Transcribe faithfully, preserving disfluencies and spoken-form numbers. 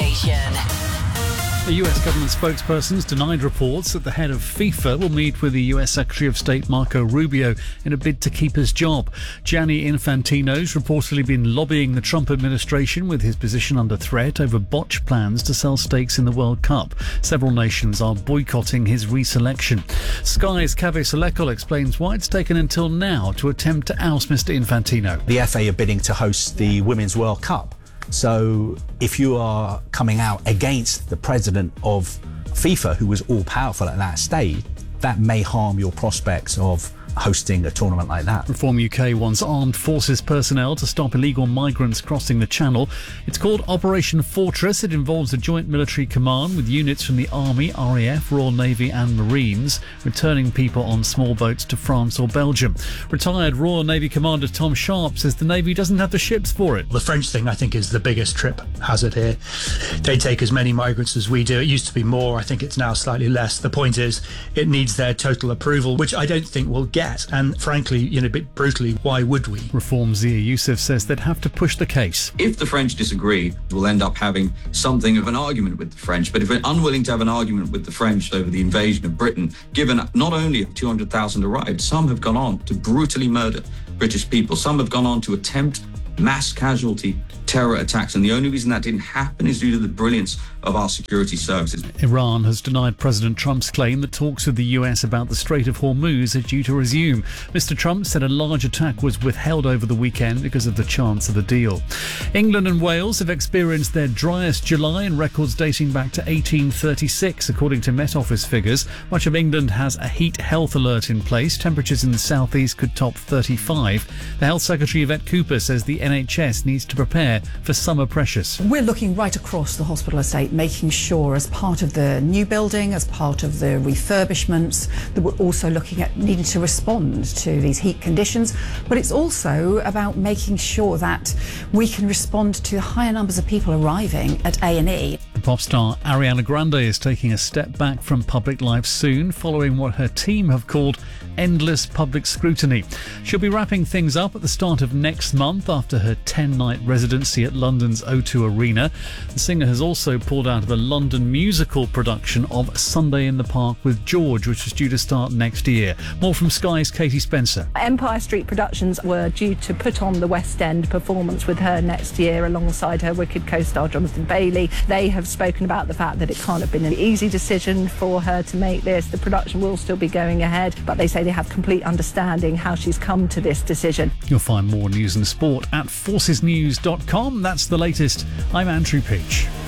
station. The U S government spokesperson's denied reports that the head of FIFA will meet with the U S Secretary of State Marco Rubio in a bid to keep his job. Gianni Infantino's reportedly been lobbying the Trump administration with his position under threat over botched plans to sell stakes in the World Cup. Several nations are boycotting his reselection. Sky's Kaveh Solekol explains why it's taken until now to attempt to oust Mister Infantino. The F A are bidding to host the Women's World Cup. So if you are coming out against the president of FIFA, who was all-powerful at that stage, that may harm your prospects of hosting a tournament like that. Reform U K wants armed forces personnel to stop illegal migrants crossing the Channel. It's called Operation Fortress. It involves a joint military command with units from the Army, R A F, Royal Navy and Marines, returning people on small boats to France or Belgium. Retired Royal Navy Commander Tom Sharp says the Navy doesn't have the ships for it. The French thing, I think, is the biggest trip hazard here. They take as many migrants as we do. It used to be more. I think it's now slightly less. The point is, it needs their total approval, which I don't think we'll get. And frankly, you know, a bit brutally, why would we? Reform Zia Youssef says they'd have to push the case. If the French disagree, we'll end up having something of an argument with the French. But if we're unwilling to have an argument with the French over the invasion of Britain, given not only have two hundred thousand arrived, some have gone on to brutally murder British people. Some have gone on to attempt mass casualty terror attacks, and the only reason that didn't happen is due to the brilliance of our security services. Iran has denied President Trump's claim that talks with the U S about the Strait of Hormuz are due to resume. Mister Trump said a large attack was withheld over the weekend because of the chance of a deal. England and Wales have experienced their driest July in records dating back to eighteen thirty-six, according to Met Office figures. Much of England has a heat health alert in place. Temperatures in the southeast could top thirty-five. The Health Secretary Yvette Cooper says the N H S needs to prepare for summer pressures. We're looking right across the hospital estate, making sure as part of the new building, as part of the refurbishments, that we're also looking at needing to respond to these heat conditions. But it's also about making sure that we can respond to the higher numbers of people arriving at A and E. Pop star Ariana Grande is taking a step back from public life soon, following what her team have called endless public scrutiny. She'll be wrapping things up at the start of next month after her ten-night residency at London's O two Arena. The singer has also pulled out of the London musical production of Sunday in the Park with George, which is due to start next year. More from Sky's Katie Spencer. Empire Street Productions were due to put on the West End performance with her next year alongside her Wicked co-star Jonathan Bailey. They have spoken about the fact that it can't have been an easy decision for her to make this. The production will still be going ahead, but they say they have complete understanding how she's come to this decision. You'll find more news and sport at forces news dot com. That's the latest. I'm Andrew Peach.